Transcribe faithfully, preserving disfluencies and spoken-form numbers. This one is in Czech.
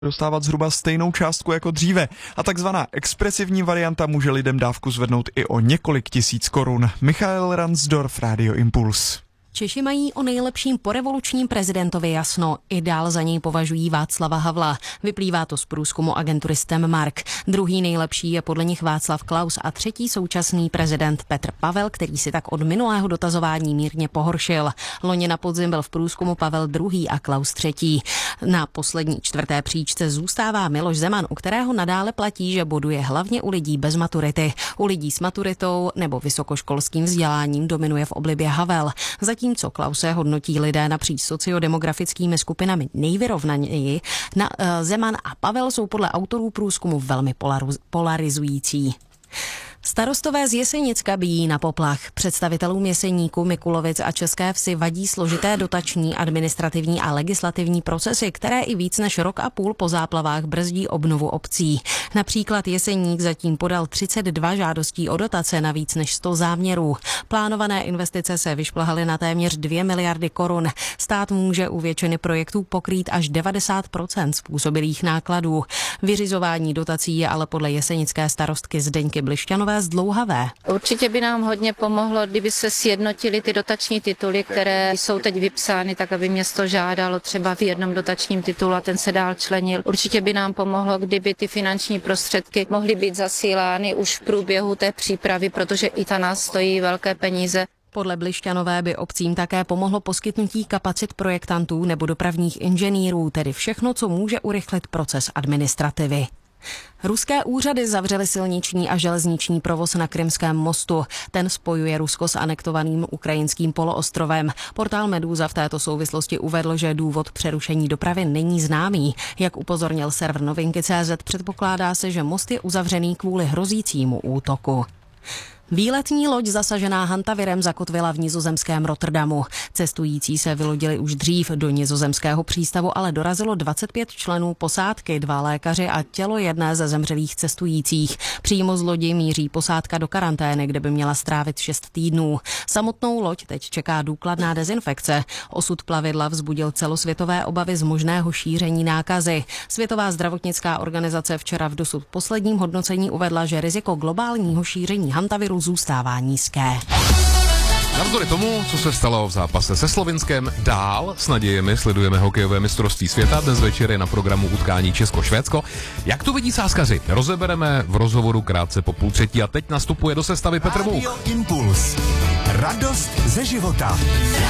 dostávat zhruba stejnou částku jako dříve a takzvaná expresivní varianta může lidem dávku zvednout i o několik tisíc korun. Michael Ransdorf, Radio Impuls. Češi mají o nejlepším porevolučním prezidentovi jasno. I dál za něj považují Václava Havla. Vyplývá to z průzkumu agentury StemMark. Druhý nejlepší je podle nich Václav Klaus a třetí současný prezident Petr Pavel, který si tak od minulého dotazování mírně pohoršil. Loni na podzim byl v průzkumu Pavel druhý a Klaus třetí. Na poslední čtvrté příčce zůstává Miloš Zeman, u kterého nadále platí, že boduje hlavně u lidí bez maturity. U lidí s maturitou nebo vysokoškolským vzděláním dominuje v oblibě Havel. Zatímco Klause hodnotí lidé napříč sociodemografickými skupinami nejvyrovnaněji, na, uh, Zeman a Pavel jsou podle autorů průzkumu velmi polaru, polarizující. Starostové z Jesenicka bijí na poplach. Představitelům Jeseníku, Mikulovic a České Vsi vadí složité dotační, administrativní a legislativní procesy, které i víc než rok a půl po záplavách brzdí obnovu obcí. Například Jeseník zatím podal třicet dva žádostí o dotace na víc než sto záměrů. Plánované investice se vyšplhaly na téměř dvě miliardy korun. Stát může u většiny projektů pokrýt až devadesát procent způsobilých nákladů. Vyřizování dotací je ale podle jesenické starostky Zdeňky Blišťanové zdlouhavé. Určitě by nám hodně pomohlo, kdyby se sjednotily ty dotační tituly, které jsou teď vypsány, tak aby město žádalo třeba v jednom dotačním titulu a ten se dál členil. Určitě by nám pomohlo, kdyby ty finanční prostředky mohly být zasílány už v průběhu té přípravy, protože i ta nás stojí velké peníze. Podle Blišťanové by obcím také pomohlo poskytnutí kapacit projektantů nebo dopravních inženýrů, tedy všechno, co může urychlit proces administrativy. Ruské úřady zavřely silniční a železniční provoz na Krymském mostu. Ten spojuje Rusko s anektovaným ukrajinským poloostrovem. Portál Meduza v této souvislosti uvedl, že důvod přerušení dopravy není známý. Jak upozornil server Novinky tečka cé zet, předpokládá se, že most je uzavřený kvůli hrozícímu útoku. Výletní loď zasažená hantavirem zakotvila v nizozemském Rotterdamu. Cestující se vylodili už dřív, do nizozemského přístavu ale dorazilo dvacet pět členů posádky, dva lékaři a tělo jedné ze zemřelých cestujících. Přímo z lodi míří posádka do karantény, kde by měla strávit šest týdnů. Samotnou loď teď čeká důkladná dezinfekce. Osud plavidla vzbudil celosvětové obavy z možného šíření nákazy. Světová zdravotnická organizace včera v dosud posledním hodnocení uvedla, že riziko globálního šíření hantaviru zůstává nízké. Navzdory tomu, co se stalo v zápase se Slovinskem, dál s nadějemi sledujeme hokejové mistrovství světa. Dnes večer je na programu utkání Česko-Švédsko. Jak to vidí sázkaři? Rozebereme v rozhovoru krátce po půl třetí a teď nastupuje do sestavy Petr Bůh. Radio Impuls. Radost ze života.